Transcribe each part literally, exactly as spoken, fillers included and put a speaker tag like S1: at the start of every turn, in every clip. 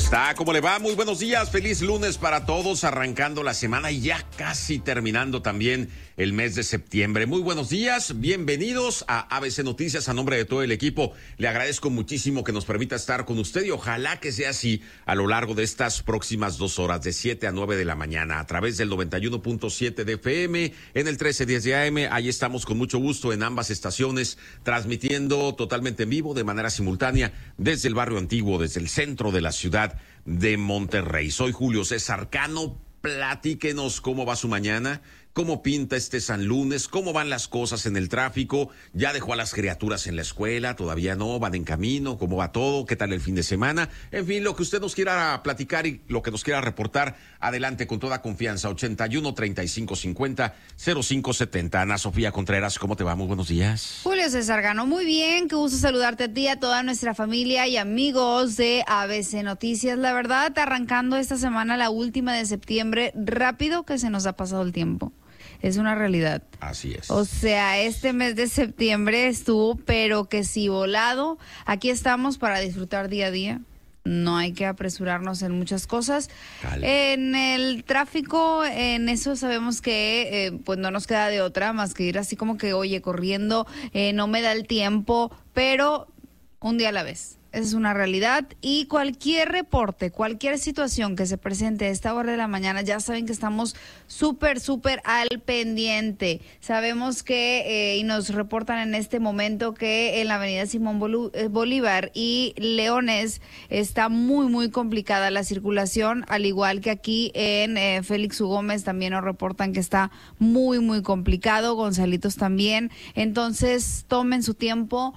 S1: está? ¿Cómo le va? Muy buenos días, feliz lunes para todos, arrancando la semana y ya casi terminando también el mes de septiembre. Muy buenos días, bienvenidos a A B C Noticias, a nombre de todo el equipo. Le agradezco muchísimo que nos permita estar con usted y ojalá que sea así a lo largo de estas próximas dos horas, de siete a nueve de la mañana, a través del noventa y uno punto siete de F M, en el trece diez de A M. Ahí estamos con mucho gusto en ambas estaciones, transmitiendo totalmente en vivo, de manera simultánea, desde el barrio antiguo, desde el centro de la ciudad de Monterrey. Soy Julio César Cano. Platíquenos cómo va su mañana, cómo pinta este San Lunes, cómo van las cosas en el tráfico, ya dejó a las criaturas en la escuela, todavía no, van en camino, cómo va todo, qué tal el fin de semana, en fin, lo que usted nos quiera platicar y lo que nos quiera reportar, adelante con toda confianza. Ochenta y uno, treinta y cinco cincuenta, cero cinco setenta. Ana Sofía Contreras, ¿cómo te va? Muy buenos días.
S2: Julio César Cano, muy bien, qué gusto saludarte a ti, a toda nuestra familia y amigos de A B C Noticias. La verdad, arrancando esta semana, la última de septiembre, rápido que se nos ha pasado el tiempo. Es una realidad.
S1: Así es.
S2: O sea, este mes de septiembre estuvo, pero que sí volado. Aquí estamos para disfrutar día a día. No hay que apresurarnos en muchas cosas. Calma. En el tráfico, en eso sabemos que eh, pues no nos queda de otra más que ir así como que, oye, corriendo, eh, no me da el tiempo, pero un día a la vez. Es una realidad y cualquier reporte, cualquier situación que se presente a esta hora de la mañana, ya saben que estamos súper, súper al pendiente. Sabemos que, eh, y nos reportan en este momento que en la avenida Simón Bolívar y Leones está muy, muy complicada la circulación, al igual que aquí en eh, Félix U. Gómez también nos reportan que está muy, muy complicado, Gonzalitos también. Entonces, tomen su tiempo.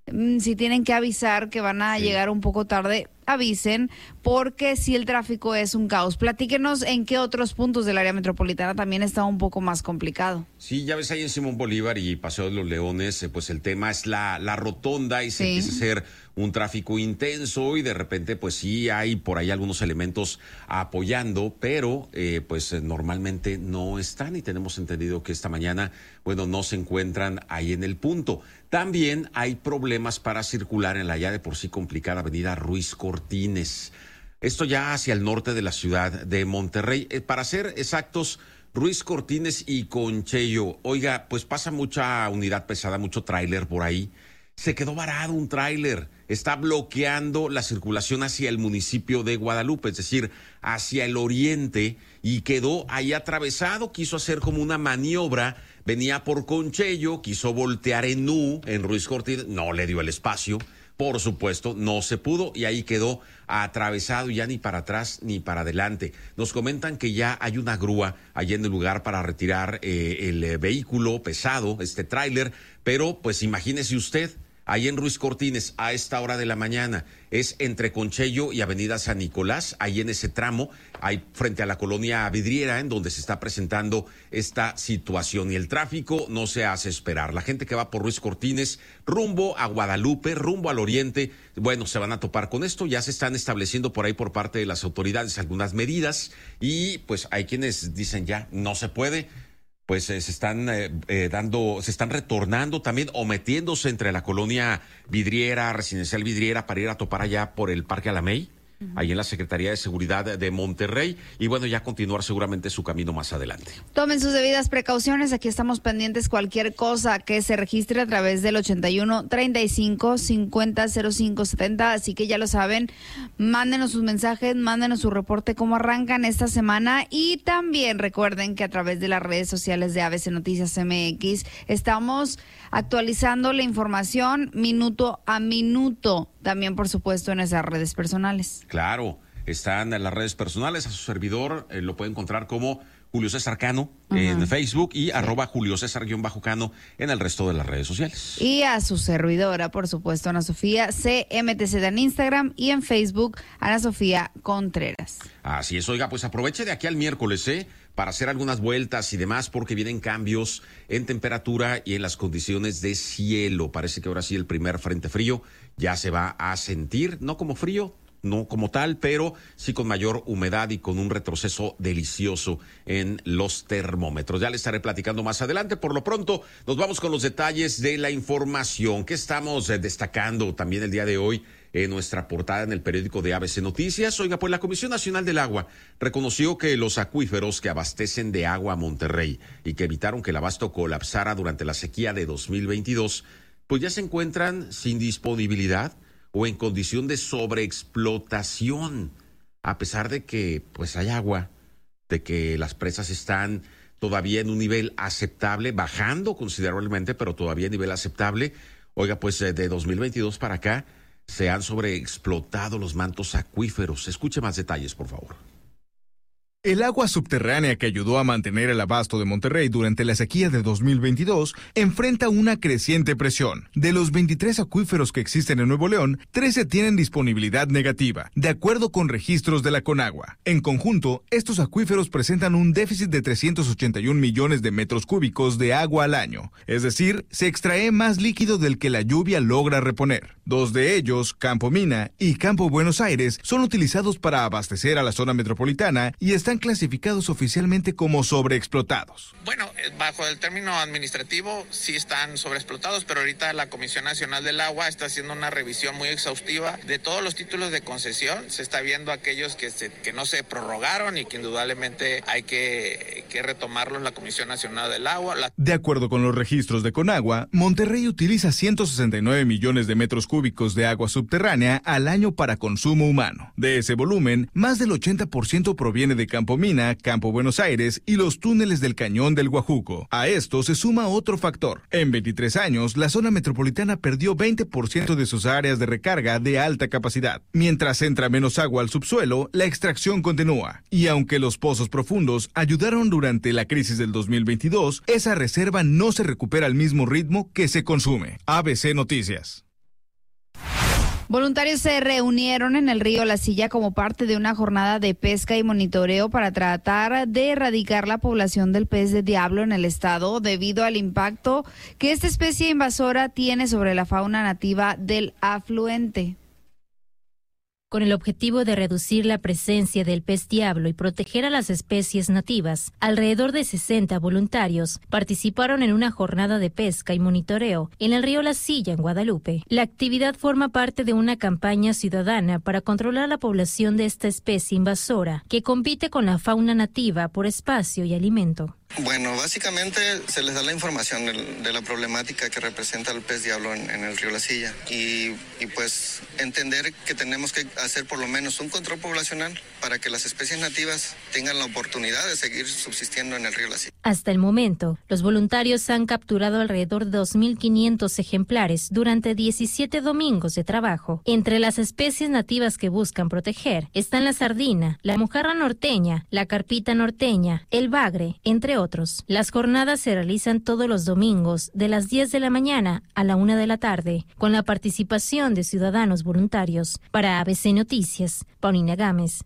S2: Si tienen que avisar que van a sí. llegar un poco tarde, avisen, porque si el tráfico es un caos. Platíquenos en qué otros puntos del área metropolitana también está un poco más complicado.
S1: Sí, ya ves ahí en Simón Bolívar y Paseo de los Leones, eh, pues el tema es la, la rotonda y se sí. empieza a hacer un tráfico intenso y de repente pues sí hay por ahí algunos elementos apoyando, pero eh, pues normalmente no están y tenemos entendido que esta mañana, bueno, no se encuentran ahí en el punto. También hay problemas para circular en la ya de por sí complicada avenida Ruiz Cortines. Esto ya hacia el norte de la ciudad de Monterrey. Eh, para ser exactos, Ruiz Cortines y Conchello. Oiga, pues pasa mucha unidad pesada, mucho tráiler por ahí. Se quedó varado un tráiler, está bloqueando la circulación hacia el municipio de Guadalupe, es decir, hacia el oriente, y quedó ahí atravesado, quiso hacer como una maniobra, venía por Conchello, quiso voltear en U, en Ruiz Cortines, no le dio el espacio, por supuesto, no se pudo, y ahí quedó atravesado, ya ni para atrás ni para adelante. Nos comentan que ya hay una grúa allí en el lugar para retirar eh, el eh, vehículo pesado, este tráiler, pero pues imagínese usted, ahí en Ruiz Cortines, a esta hora de la mañana, es entre Conchello y Avenida San Nicolás, ahí en ese tramo, ahí frente a la colonia Vidriera, en donde se está presentando esta situación. Y el tráfico no se hace esperar. La gente que va por Ruiz Cortines, rumbo a Guadalupe, rumbo al oriente, bueno, se van a topar con esto. Ya se están estableciendo por ahí por parte de las autoridades algunas medidas y pues hay quienes dicen ya, no se puede. Pues eh, se están eh, eh, dando, se están retornando también o metiéndose entre la colonia Vidriera, Residencial Vidriera, para ir a topar allá por el Parque Alamey, uh-huh. ahí en la Secretaría de Seguridad de Monterrey, y bueno, ya continuar seguramente su camino más adelante.
S2: Tomen sus debidas precauciones, aquí estamos pendientes cualquier cosa que se registre a través del ochenta y uno, treinta y cinco, cincuenta, cero cinco setenta, así que ya lo saben, mándenos sus mensajes, mándenos su reporte, cómo arrancan esta semana, y también recuerden que a través de las redes sociales de A B C Noticias M X estamos actualizando la información minuto a minuto, también por supuesto en esas redes personales.
S1: Claro, están en las redes personales, a su servidor eh, lo puede encontrar como Julio César Cano uh-huh. en Facebook y sí. arroba Julio César-Cano en el resto de las redes sociales.
S2: Y a su servidora, por supuesto, Ana Sofía C M T Z en Instagram y en Facebook, Ana Sofía Contreras.
S1: Así es, oiga, pues aproveche de aquí al miércoles, ¿eh? para hacer algunas vueltas y demás, porque vienen cambios en temperatura y en las condiciones de cielo. Parece que ahora sí el primer frente frío ya se va a sentir, no como frío, no como tal, pero sí con mayor humedad y con un retroceso delicioso en los termómetros. Ya le estaré platicando más adelante. Por lo pronto, nos vamos con los detalles de la información que estamos eh, destacando también el día de hoy en nuestra portada en el periódico de A B C Noticias. Oiga, pues la Comisión Nacional del Agua reconoció que los acuíferos que abastecen de agua a Monterrey y que evitaron que el abasto colapsara durante la sequía de dos mil veintidós, pues ya se encuentran sin disponibilidad o en condición de sobreexplotación, a pesar de que pues hay agua, de que las presas están todavía en un nivel aceptable, bajando considerablemente, pero todavía en nivel aceptable. Oiga, pues de dos mil veintidós para acá se han sobreexplotado los mantos acuíferos. Escuche más detalles, por favor.
S3: El agua subterránea que ayudó a mantener el abasto de Monterrey durante la sequía de dos mil veintidós enfrenta una creciente presión. De los veintitrés acuíferos que existen en Nuevo León, trece tienen disponibilidad negativa, de acuerdo con registros de la Conagua. En conjunto, estos acuíferos presentan un déficit de trescientos ochenta y un millones de metros cúbicos de agua al año, es decir, se extrae más líquido del que la lluvia logra reponer. Dos de ellos, Campo Mina y Campo Buenos Aires, son utilizados para abastecer a la zona metropolitana y están clasificados oficialmente como sobreexplotados.
S4: Bueno, bajo el término administrativo sí están sobreexplotados, pero ahorita la Comisión Nacional del Agua está haciendo una revisión muy exhaustiva de todos los títulos de concesión. Se está viendo aquellos que, se, que no se prorrogaron y que indudablemente hay que, que retomarlos la Comisión Nacional del Agua. La...
S3: De acuerdo con los registros de Conagua, Monterrey utiliza ciento sesenta y nueve millones de metros cúbicos de agua subterránea al año para consumo humano. De ese volumen, más del ochenta por ciento proviene de Campo Mina, Campo Buenos Aires y los túneles del Cañón del Guajuco. A esto se suma otro factor. En veintitrés años, la zona metropolitana perdió veinte por ciento de sus áreas de recarga de alta capacidad. Mientras entra menos agua al subsuelo, la extracción continúa. Y aunque los pozos profundos ayudaron durante la crisis del dos mil veintidós, esa reserva no se recupera al mismo ritmo que se consume. A B C Noticias.
S2: Voluntarios se reunieron en el río La Silla como parte de una jornada de pesca y monitoreo para tratar de erradicar la población del pez de diablo en el estado debido al impacto que esta especie invasora tiene sobre la fauna nativa del afluente.
S5: Con el objetivo de reducir la presencia del pez diablo y proteger a las especies nativas, alrededor de sesenta voluntarios participaron en una jornada de pesca y monitoreo en el río La Silla, en Guadalupe. La actividad forma parte de una campaña ciudadana para controlar la población de esta especie invasora, que compite con la fauna nativa por espacio y alimento.
S6: Bueno, básicamente se les da la información de, de la problemática que representa el pez diablo en, en el río La Silla y, y pues entender que tenemos que hacer por lo menos un control poblacional para que las especies nativas tengan la oportunidad de seguir subsistiendo en el río La Silla.
S5: Hasta el momento, los voluntarios han capturado alrededor de dos mil quinientos ejemplares durante diecisiete domingos de trabajo. Entre las especies nativas que buscan proteger están la sardina, la mojarra norteña, la carpita norteña, el bagre, entre otros. Las jornadas se realizan todos los domingos de las diez de la mañana a la una de la tarde, con la participación de ciudadanos voluntarios. Para A B C Noticias, Paulina Gámez.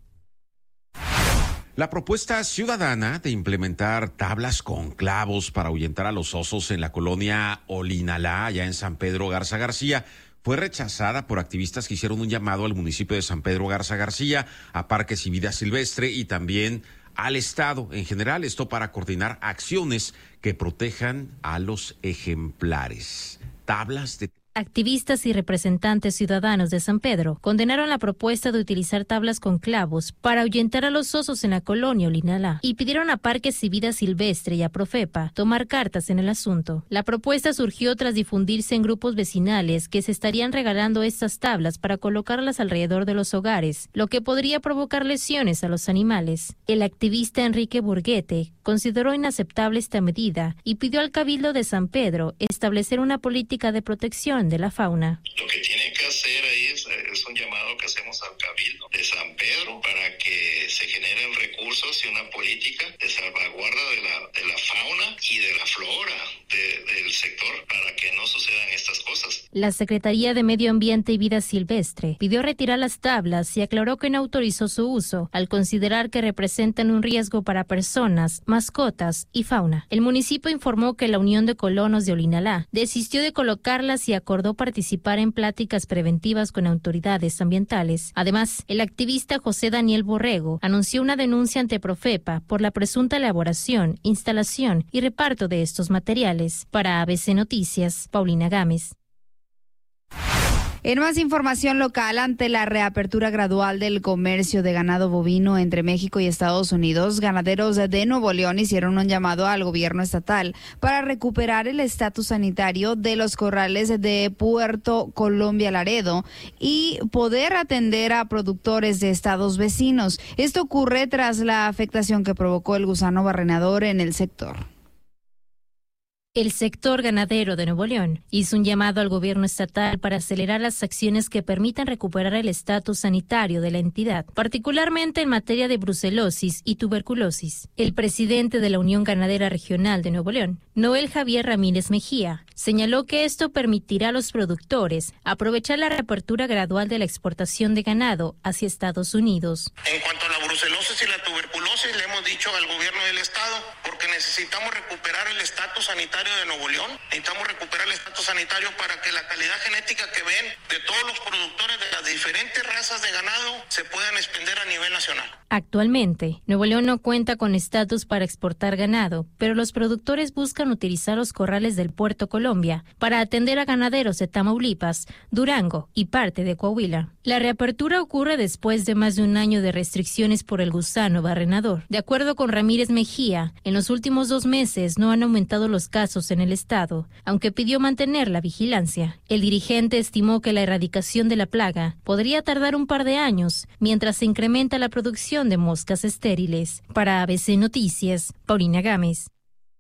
S1: La propuesta ciudadana de implementar tablas con clavos para ahuyentar a los osos en la colonia Olinalá, allá en San Pedro Garza García, fue rechazada por activistas que hicieron un llamado al municipio de San Pedro Garza García, a Parques y Vida Silvestre y también al Estado en general, esto para coordinar acciones que protejan a los ejemplares. Tablas de...
S5: Activistas y representantes ciudadanos de San Pedro condenaron la propuesta de utilizar tablas con clavos para ahuyentar a los osos en la colonia Olinalá y pidieron a Parques y Vida Silvestre y a Profepa tomar cartas en el asunto. La propuesta surgió tras difundirse en grupos vecinales que se estarían regalando estas tablas para colocarlas alrededor de los hogares, lo que podría provocar lesiones a los animales. El activista Enrique Burguete consideró inaceptable esta medida y pidió al Cabildo de San Pedro establecer una política de protección de la fauna.
S7: Lo que tiene que hacer ahí es, es un llamado que hacemos al Cabildo de San Pedro para que se generen recursos y una política de salvaguarda de la, de la fauna y de la flora de, del sector para que no sucedan estas cosas.
S5: La Secretaría de Medio Ambiente y Vida Silvestre pidió retirar las tablas y aclaró que no autorizó su uso al considerar que representan un riesgo para personas, mascotas y fauna. El municipio informó que la Unión de Colonos de Olinalá desistió de colocarlas y acordó participar en pláticas preventivas con autoridades ambientales. Además, el activista José Daniel Borrego anunció una denuncia ante Profepa por la presunta elaboración, instalación y reparto de estos materiales. Para A B C Noticias, Paulina Gámez.
S2: En más información local, ante la reapertura gradual del comercio de ganado bovino entre México y Estados Unidos, ganaderos de Nuevo León hicieron un llamado al gobierno estatal para recuperar el estatus sanitario de los corrales de Puerto Colombia Laredo y poder atender a productores de estados vecinos. Esto ocurre tras la afectación que provocó el gusano barrenador en el sector.
S5: El sector ganadero de Nuevo León hizo un llamado al gobierno estatal para acelerar las acciones que permitan recuperar el estatus sanitario de la entidad, particularmente en materia de brucelosis y tuberculosis. El presidente de la Unión Ganadera Regional de Nuevo León, Noel Javier Ramírez Mejía, señaló que esto permitirá a los productores aprovechar la reapertura gradual de la exportación de ganado hacia Estados Unidos.
S8: En cuanto a la brucelosis y la tuberculosis, le hemos dicho al gobierno del estado, porque necesitamos recuperar el estatus sanitario de Nuevo León, necesitamos recuperar el estatus sanitario para que la calidad genética que ven de todos los productores de las diferentes razas de ganado se puedan expender a nivel nacional.
S5: Actualmente, Nuevo León no cuenta con estatus para exportar ganado, pero los productores buscan utilizar los corrales del Puerto Colombia para atender a ganaderos de Tamaulipas, Durango y parte de Coahuila. La reapertura ocurre después de más de un año de restricciones por el gusano barrenador. De acuerdo con Ramírez Mejía, en los últimos dos meses no han aumentado los casos en el estado, aunque pidió mantener la vigilancia. El dirigente estimó que la erradicación de la plaga podría tardar un par de años, mientras se incrementa la producción de moscas estériles. Para A B C Noticias, Paulina Gámez.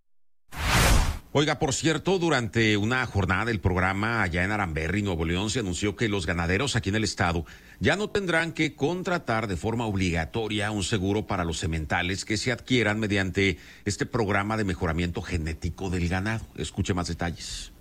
S1: Oiga, por cierto, durante una jornada del programa allá en Aramberri, Nuevo León, se anunció que los ganaderos aquí en el estado ya no tendrán que contratar de forma obligatoria un seguro para los sementales que se adquieran mediante este programa de mejoramiento genético del ganado. Escuche más detalles.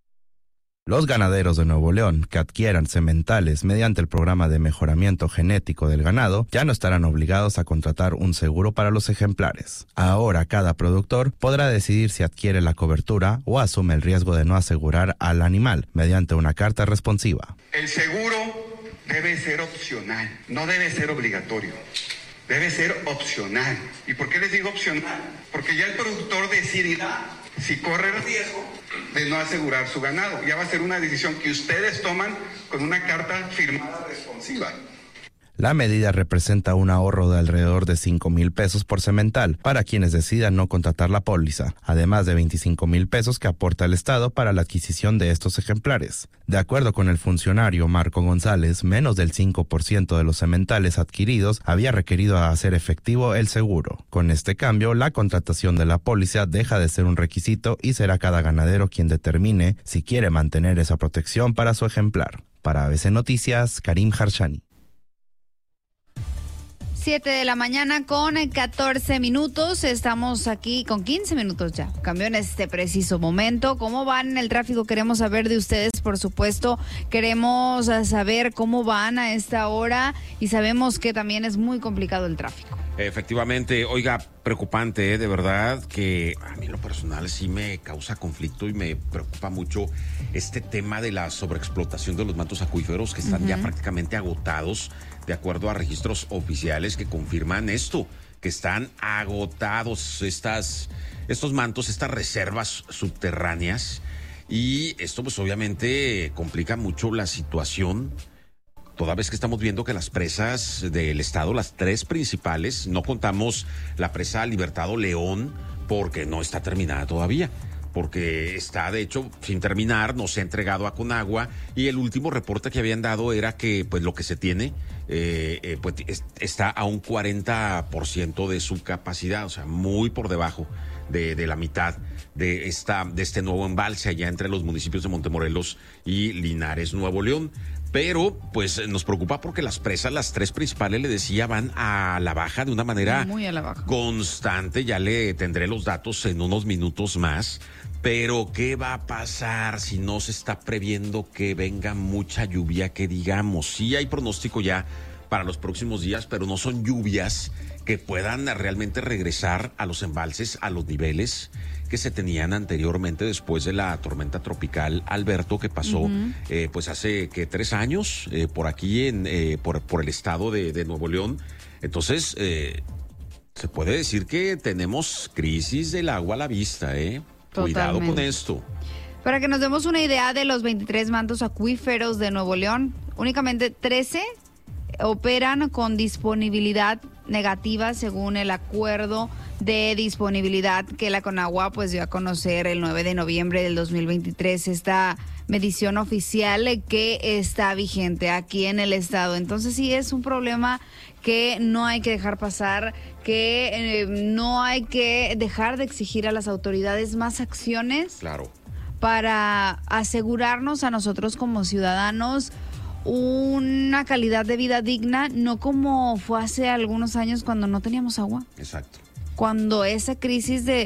S9: Los ganaderos de Nuevo León que adquieran sementales mediante el programa de mejoramiento genético del ganado ya no estarán obligados a contratar un seguro para los ejemplares. Ahora cada productor podrá decidir si adquiere la cobertura o asume el riesgo de no asegurar al animal mediante una carta responsiva.
S10: El seguro debe ser opcional, no debe ser obligatorio. Debe ser opcional. ¿Y por qué les digo opcional? Porque ya el productor decidirá si corre el riesgo de no asegurar su ganado. Ya va a ser una decisión que ustedes toman con una carta firmada responsiva.
S9: La medida representa un ahorro de alrededor de cinco mil pesos por semental para quienes decidan no contratar la póliza, además de veinticinco mil pesos que aporta el Estado para la adquisición de estos ejemplares. De acuerdo con el funcionario Marco González, menos del cinco por ciento de los sementales adquiridos había requerido hacer efectivo el seguro. Con este cambio, la contratación de la póliza deja de ser un requisito y será cada ganadero quien determine si quiere mantener esa protección para su ejemplar. Para A B C Noticias, Karim Harshani.
S2: siete de la mañana con catorce minutos, estamos aquí con quince minutos ya, cambió en este preciso momento. ¿Cómo van en el tráfico? Queremos saber de ustedes, por supuesto, queremos saber cómo van a esta hora y sabemos que también es muy complicado el tráfico.
S1: Efectivamente, oiga, preocupante, ¿eh? De verdad que a mí en lo personal sí me causa conflicto y me preocupa mucho este tema de la sobreexplotación de los mantos acuíferos que están uh-huh. ya prácticamente agotados, de acuerdo a registros oficiales que confirman esto, que están agotados estas, estos mantos, estas reservas subterráneas, y esto pues obviamente complica mucho la situación, toda vez que estamos viendo que las presas del estado, las tres principales, no contamos la presa Libertado León porque no está terminada todavía, porque está de hecho sin terminar, no se ha entregado a Conagua, y el último reporte que habían dado era que pues lo que se tiene eh, eh, pues es, está a un cuarenta por ciento de su capacidad, o sea, muy por debajo de, de la mitad de esta de este nuevo embalse allá entre los municipios de Montemorelos y Linares, Nuevo León. Pero pues nos preocupa porque las presas, las tres principales, le decía, van a la baja de una manera
S2: muy a la baja,
S1: constante. Ya le tendré los datos en unos minutos más. Pero ¿qué va a pasar si no se está previendo que venga mucha lluvia? Que digamos, sí hay pronóstico ya para los próximos días, pero no son lluvias que puedan realmente regresar a los embalses, a los niveles que se tenían anteriormente después de la tormenta tropical Alberto, que pasó uh-huh. eh, pues hace que tres años eh, por aquí en eh, por, por el estado de, de Nuevo León. Entonces eh, se puede decir que tenemos crisis del agua a la vista, eh. Cuidado con esto.
S2: Para que nos demos una idea de los veintitrés mantos acuíferos de Nuevo León, únicamente trece operan con disponibilidad negativa según el acuerdo de disponibilidad que la Conagua pues dio a conocer el nueve de noviembre del dos mil veintitrés, esta medición oficial que está vigente aquí en el estado. Entonces sí es un problema que no hay que dejar pasar, que eh, no hay que dejar de exigir a las autoridades más acciones.
S1: Claro.
S2: Para asegurarnos a nosotros como ciudadanos una calidad de vida digna, no como fue hace algunos años cuando no teníamos agua.
S1: Exacto.
S2: Cuando esa crisis de,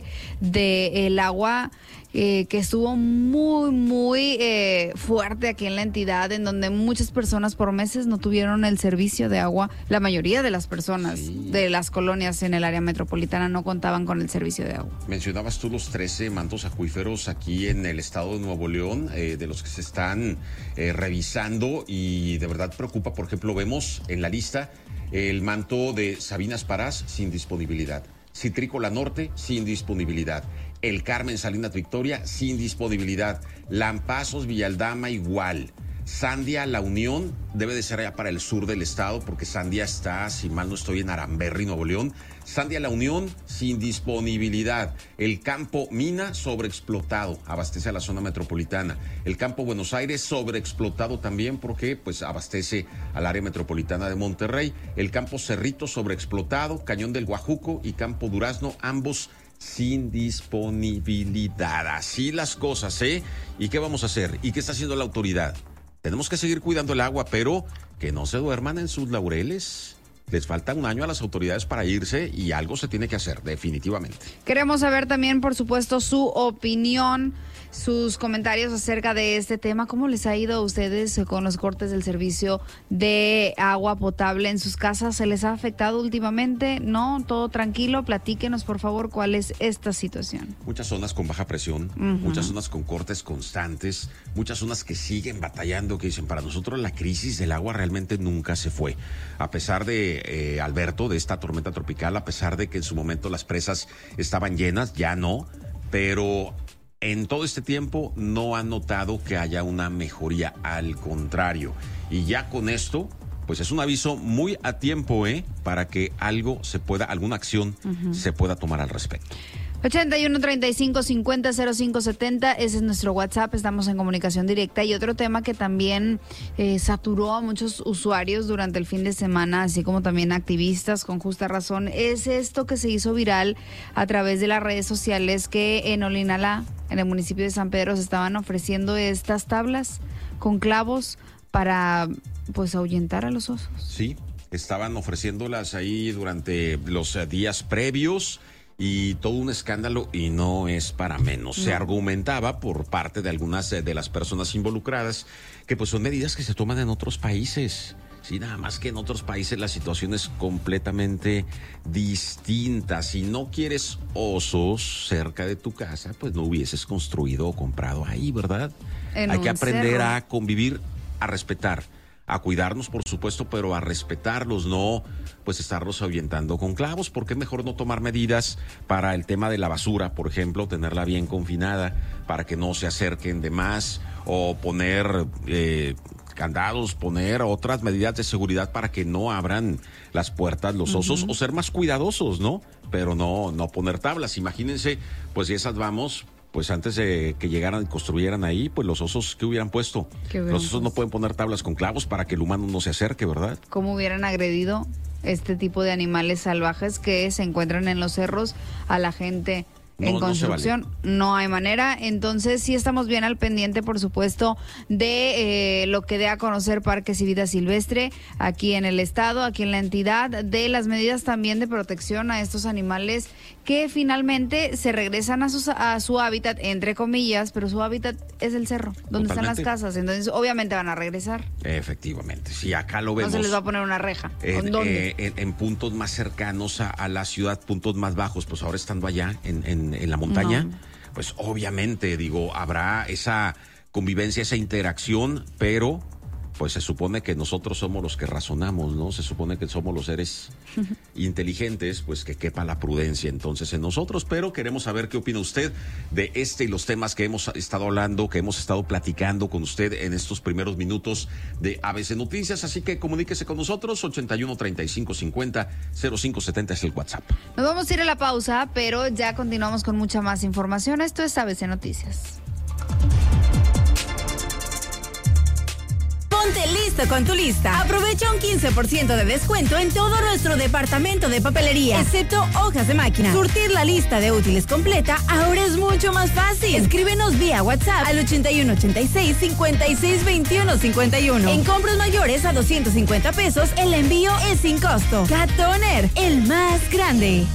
S2: de el agua eh, que estuvo muy, muy eh, fuerte aquí en la entidad, en donde muchas personas por meses no tuvieron el servicio de agua, la mayoría de las personas sí. de las colonias en el área metropolitana no contaban con el servicio de agua.
S1: Mencionabas tú los trece mantos acuíferos aquí en el estado de Nuevo León, eh, de los que se están eh, revisando, y de verdad preocupa. Por ejemplo, vemos en la lista el manto de Sabinas Parás sin disponibilidad, Citrícola Norte sin disponibilidad, El Carmen Salinas Victoria sin disponibilidad, Lampazos Villaldama igual, Sandia La Unión debe de ser allá para el sur del estado, porque Sandia está, si mal no estoy, en Aramberri, Nuevo León. Sandia La Unión sin disponibilidad. El Campo Mina sobreexplotado, abastece a la zona metropolitana. El Campo Buenos Aires sobreexplotado también, porque pues abastece al área metropolitana de Monterrey. El Campo Cerrito sobreexplotado, Cañón del Guajuco y Campo Durazno, ambos sin disponibilidad. Así las cosas, ¿eh? ¿Y qué vamos a hacer? ¿Y qué está haciendo la autoridad? Tenemos que seguir cuidando el agua, pero que no se duerman en sus laureles. Les falta un año a las autoridades para irse y algo se tiene que hacer, definitivamente.
S2: Queremos saber también, por supuesto, su opinión, sus comentarios acerca de este tema. ¿Cómo les ha ido a ustedes con los cortes del servicio de agua potable en sus casas? ¿Se les ha afectado últimamente? ¿No? ¿Todo tranquilo? Platíquenos, por favor, cuál es esta situación.
S1: Muchas zonas con baja presión, uh-huh. muchas zonas con cortes constantes, muchas zonas que siguen batallando, que dicen, para nosotros la crisis del agua realmente nunca se fue. A pesar de, eh, Alberto, de esta tormenta tropical, a pesar de que en su momento las presas estaban llenas, ya no, pero en todo este tiempo no han notado que haya una mejoría, al contrario. Y ya con esto, pues es un aviso muy a tiempo, ¿eh? Para que algo se pueda, alguna acción uh-huh. se pueda tomar al respecto.
S2: ochenta y uno, treinta y cinco, cincuenta, cero cinco setenta, ese es nuestro WhatsApp, estamos en comunicación directa. Y otro tema que también eh, saturó a muchos usuarios durante el fin de semana, así como también activistas con justa razón, es esto que se hizo viral a través de las redes sociales, que en Olinalá, en el municipio de San Pedro, se estaban ofreciendo estas tablas con clavos para pues ahuyentar a los osos.
S1: Sí, estaban ofreciéndolas ahí durante los uh, días previos. Y todo un escándalo, y no es para menos. No. Se argumentaba por parte de algunas de las personas involucradas que pues son medidas que se toman en otros países. Sí, nada más que en otros países la situación es completamente distinta. Si no quieres osos cerca de tu casa, pues no hubieses construido o comprado ahí, ¿verdad? En Hay que aprender cerro. a convivir, a respetar, a cuidarnos, por supuesto, pero a respetarlos, no pues estarlos ahuyentando con clavos. ¿Por qué mejor no tomar medidas para el tema de la basura, por ejemplo, tenerla bien confinada para que no se acerquen de más, o poner eh, candados, poner otras medidas de seguridad para que no abran las puertas los osos, uh-huh. o ser más cuidadosos, ¿no? Pero no, no poner tablas. Imagínense, pues si esas vamos, pues antes de que llegaran y construyeran ahí, pues los osos, ¿qué hubieran puesto? ¿Qué hubieran los osos puesto? No pueden poner tablas con clavos para que el humano no se acerque, ¿verdad?
S2: ¿Cómo hubieran agredido este tipo de animales salvajes que se encuentran en los cerros a la gente en no, construcción? No, vale. No hay manera. Entonces sí estamos bien al pendiente, por supuesto, de eh, lo que dé a conocer Parques y Vida Silvestre aquí en el estado, aquí en la entidad, de las medidas también de protección a estos animales que finalmente se regresan a, sus, a su hábitat, entre comillas, pero su hábitat es el cerro, donde Totalmente. Están las casas. Entonces obviamente van a regresar.
S1: Efectivamente, sí, acá lo vemos.
S2: No se les va a poner una reja.
S1: En,
S2: ¿Dónde?
S1: Eh, en, en puntos más cercanos a, a la ciudad, puntos más bajos, pues ahora estando allá en, en, en la montaña, no. pues obviamente, digo, habrá esa convivencia, esa interacción, pero pues se supone que nosotros somos los que razonamos, ¿no? Se supone que somos los seres inteligentes, pues que quepa la prudencia entonces en nosotros, pero queremos saber qué opina usted de este y los temas que hemos estado hablando, que hemos estado platicando con usted en estos primeros minutos de A B C Noticias, así que comuníquese con nosotros, ochenta y uno, treinta y cinco cincuenta, cero cinco setenta es el WhatsApp.
S2: Nos vamos a ir a la pausa, pero ya continuamos con mucha más información. Esto es A B C Noticias.
S11: Ponte listo con tu lista. Aprovecha un quince por ciento de descuento en todo nuestro departamento de papelería, excepto hojas de máquina. Surtir la lista de útiles completa ahora es mucho más fácil. Escríbenos vía WhatsApp al ochenta y uno ochenta y seis cincuenta y seis veintiuno cincuenta y uno. En compras mayores a doscientos cincuenta pesos, el envío es sin costo. Cat Toner, el más grande.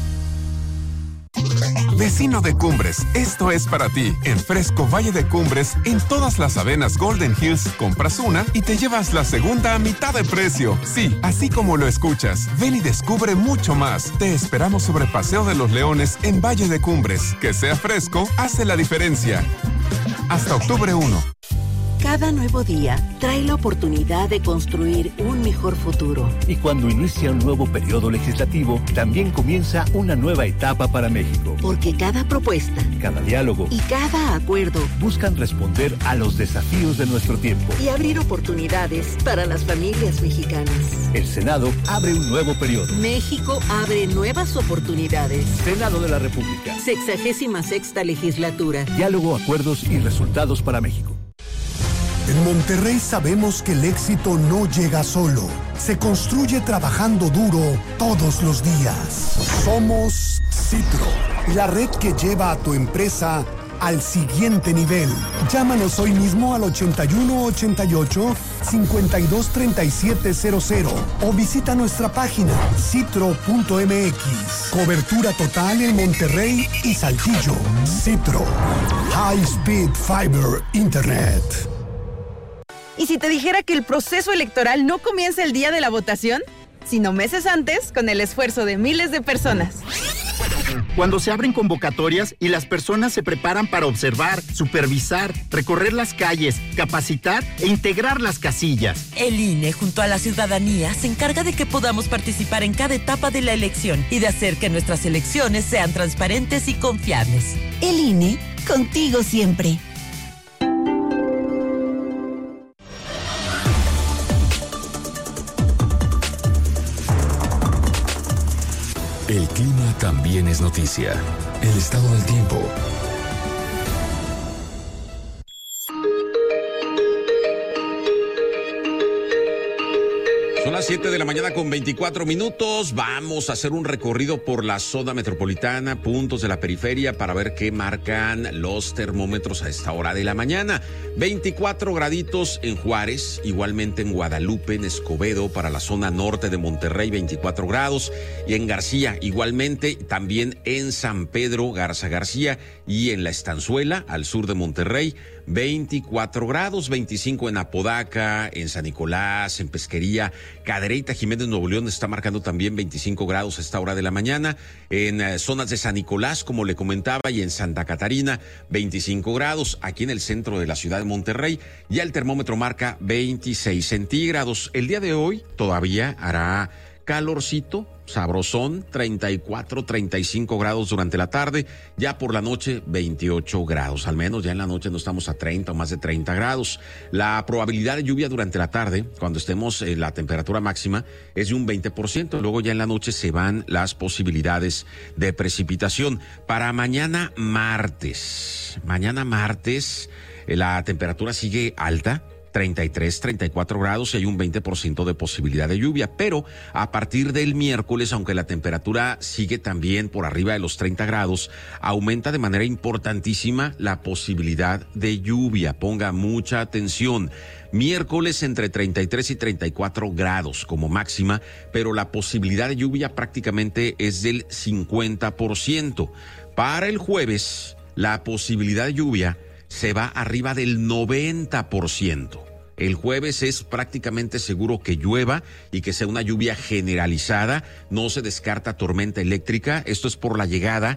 S12: Vecino de Cumbres, esto es para ti. En Fresco Valle de Cumbres, en todas las avenas Golden Hills, compras una y te llevas la segunda a mitad de precio. Sí, así como lo escuchas. Ven y descubre mucho más. Te esperamos sobre Paseo de los Leones en Valle de Cumbres. Que sea fresco, hace la diferencia. Hasta octubre primero.
S13: Cada nuevo día trae la oportunidad de construir un mejor futuro.
S14: Y cuando inicia un nuevo periodo legislativo, también comienza una nueva etapa para México.
S13: Porque cada propuesta,
S14: cada diálogo
S13: y cada acuerdo
S14: buscan responder a los desafíos de nuestro tiempo
S13: y abrir oportunidades para las familias mexicanas.
S14: El Senado abre un nuevo periodo.
S13: México abre nuevas oportunidades.
S14: Senado de la República.
S13: Sexagésima sexta legislatura.
S14: Diálogo, acuerdos y resultados para México.
S15: En Monterrey sabemos que el éxito no llega solo, se construye trabajando duro todos los días. Somos Citro, la red que lleva a tu empresa al siguiente nivel. Llámanos hoy mismo al ochenta y uno ochenta y ocho cincuenta y dos treinta y siete cero cero o visita nuestra página citro punto m x. Cobertura total en Monterrey y Saltillo. Citro, High Speed Fiber Internet.
S16: ¿Y si te dijera que el proceso electoral no comienza el día de la votación, sino meses antes, con el esfuerzo de miles de personas?
S17: Cuando se abren convocatorias y las personas se preparan para observar, supervisar, recorrer las calles, capacitar e integrar las casillas.
S18: El I N E, junto a la ciudadanía, se encarga de que podamos participar en cada etapa de la elección y de hacer que nuestras elecciones sean transparentes y confiables.
S11: El I N E, contigo siempre.
S19: El clima también es noticia. El estado del tiempo.
S1: Son las siete de la mañana con veinticuatro minutos. Vamos a hacer un recorrido por la zona metropolitana, puntos de la periferia, para ver qué marcan los termómetros a esta hora de la mañana. veinticuatro graditos en Juárez, igualmente en Guadalupe, en Escobedo, para la zona norte de Monterrey, veinticuatro grados. Y en García, igualmente, también en San Pedro, Garza García, y en La Estanzuela, al sur de Monterrey, veinticuatro grados, veinticinco en Apodaca, en San Nicolás, en Pesquería, Cadereyta, Jiménez, Nuevo León está marcando también veinticinco grados a esta hora de la mañana. En eh, zonas de San Nicolás, como le comentaba, y en Santa Catarina, veinticinco grados. Aquí en el centro de la ciudad de Monterrey, ya el termómetro marca veintiséis centígrados. El día de hoy todavía hará calorcito, sabrosón, treinta y cuatro, treinta y cinco grados durante la tarde, ya por la noche veintiocho grados, al menos ya en la noche no estamos a treinta o más de treinta grados. La probabilidad de lluvia durante la tarde, cuando estemos en la temperatura máxima, es de un veinte por ciento, luego ya en la noche se van las posibilidades de precipitación. Para mañana martes, mañana martes, la temperatura sigue alta, treinta y tres, treinta y cuatro grados y hay un veinte por ciento de posibilidad de lluvia, pero a partir del miércoles, aunque la temperatura sigue también por arriba de los treinta grados, aumenta de manera importantísima la posibilidad de lluvia. Ponga mucha atención. Miércoles entre treinta y tres y treinta y cuatro grados como máxima, pero la posibilidad de lluvia prácticamente es del cincuenta por ciento. Para el jueves, la posibilidad de lluvia se va arriba del noventa por ciento. El jueves es prácticamente seguro que llueva y que sea una lluvia generalizada. No se descarta tormenta eléctrica. Esto es por la llegada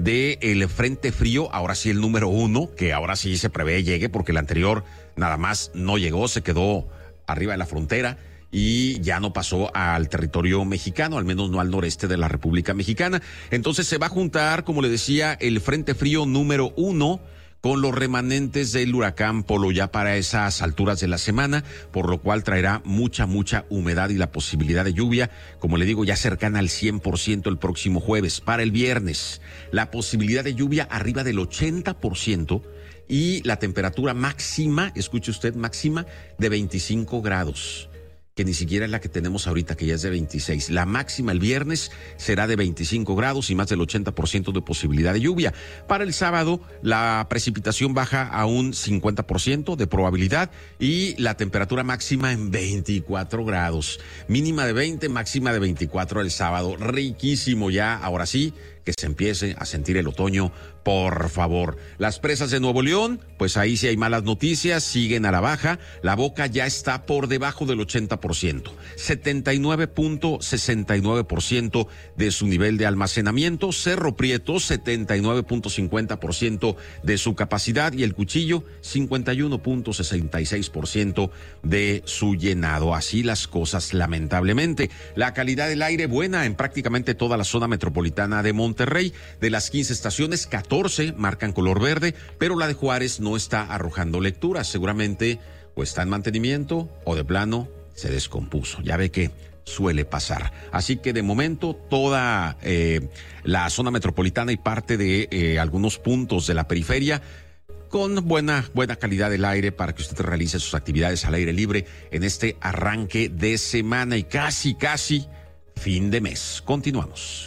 S1: del frente frío, ahora sí el número uno, que ahora sí se prevé llegue porque el anterior nada más no llegó, se quedó arriba de la frontera, y ya no pasó al territorio mexicano, al menos no al noreste de la República Mexicana. Entonces se va a juntar, como le decía, el Frente Frío número uno con los remanentes del huracán Polo ya para esas alturas de la semana, por lo cual traerá mucha, mucha humedad y la posibilidad de lluvia, como le digo, ya cercana al cien por ciento el próximo jueves. Para el viernes, la posibilidad de lluvia arriba del ochenta por ciento y la temperatura máxima, escuche usted, máxima de veinticinco grados. Que ni siquiera es la que tenemos ahorita, que ya es de veintiséis. La máxima el viernes será de veinticinco grados y más del ochenta por ciento de posibilidad de lluvia. Para el sábado, la precipitación baja a un cincuenta por ciento de probabilidad y la temperatura máxima en veinticuatro grados. Mínima de veinte, máxima de veinticuatro el sábado. Riquísimo ya, ahora sí, que se empiece a sentir el otoño, por favor. Las presas de Nuevo León, pues ahí sí hay malas noticias, siguen a la baja. La Boca ya está por debajo del ochenta por ciento, setenta y nueve punto sesenta y nueve por ciento de su nivel de almacenamiento. Cerro Prieto, setenta y nueve punto cincuenta por ciento de su capacidad, y el Cuchillo, cincuenta y uno punto sesenta y seis por ciento de su llenado. Así las cosas, lamentablemente. La calidad del aire buena en prácticamente toda la zona metropolitana de Monterrey. Monterrey, de las quince estaciones, catorce marcan color verde, pero la de Juárez no está arrojando lecturas. Seguramente o está en mantenimiento o de plano se descompuso. Ya ve que suele pasar. Así que de momento toda eh, la zona metropolitana y parte de eh, algunos puntos de la periferia con buena, buena calidad del aire para que usted realice sus actividades al aire libre en este arranque de semana y casi, casi fin de mes. Continuamos.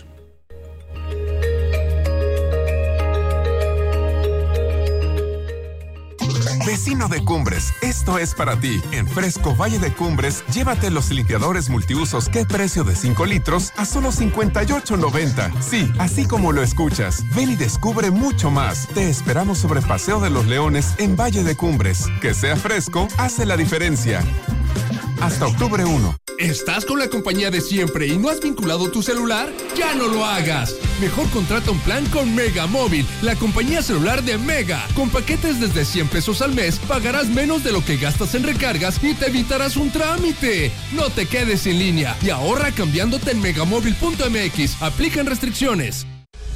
S12: Vecino de Cumbres, esto es para ti. En Fresco Valle de Cumbres, llévate los limpiadores multiusos que precio de cinco litros a solo cincuenta y ocho noventa. Sí, así como lo escuchas. Ven y descubre mucho más. Te esperamos sobre Paseo de los Leones en Valle de Cumbres. Que sea fresco, hace la diferencia. Hasta octubre primero.
S20: ¿Estás con la compañía de siempre y no has vinculado tu celular? ¡Ya no lo hagas! Mejor contrata un plan con Mega Móvil, la compañía celular de Mega. Con paquetes desde cien pesos al mes, pagarás menos de lo que gastas en recargas y te evitarás un trámite. No te quedes sin línea y ahorra cambiándote en megamóvil punto m x. Aplican restricciones.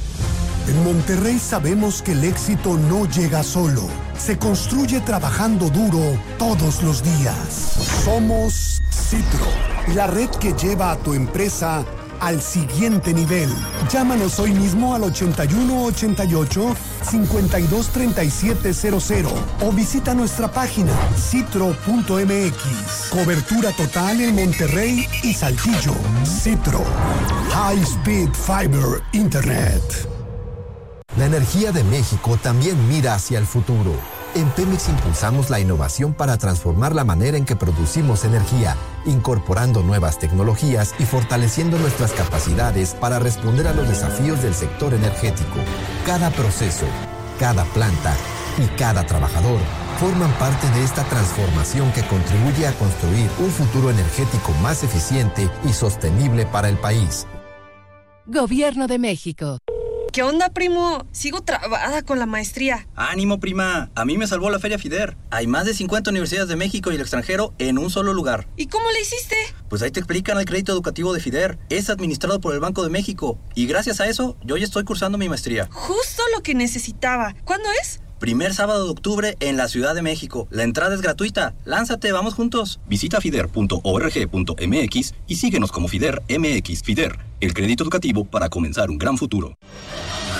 S15: En Monterrey sabemos que el éxito no llega solo. Se construye trabajando duro todos los días. Somos Citro, la red que lleva a tu empresa al siguiente nivel. Llámanos hoy mismo al ochenta y uno ochenta y ocho cincuenta y dos treinta y siete cero cero o visita nuestra página citro punto m x. Cobertura total en Monterrey y Saltillo. Citro, High Speed Fiber Internet.
S21: La energía de México también mira hacia el futuro. En Pemex impulsamos la innovación para transformar la manera en que producimos energía, incorporando nuevas tecnologías y fortaleciendo nuestras capacidades para responder a los desafíos del sector energético. Cada proceso, cada planta y cada trabajador forman parte de esta transformación que contribuye a construir un futuro energético más eficiente y sostenible para el país.
S22: Gobierno de México.
S23: ¿Qué onda, primo? Sigo trabada con la maestría.
S24: ¡Ánimo, prima! A mí me salvó la Feria FIDER. Hay más de cincuenta universidades de México y el extranjero en un solo lugar.
S23: ¿Y cómo le hiciste?
S24: Pues ahí te explican el crédito educativo de FIDER. Es administrado por el Banco de México. Y gracias a eso, yo ya estoy cursando mi maestría.
S23: Justo lo que necesitaba. ¿Cuándo es?
S24: Primer sábado de octubre en la Ciudad de México. La entrada es gratuita. Lánzate, vamos juntos.
S25: Visita fider punto org punto m x y síguenos como FIDER M X. FIDER, el crédito educativo para comenzar un gran futuro.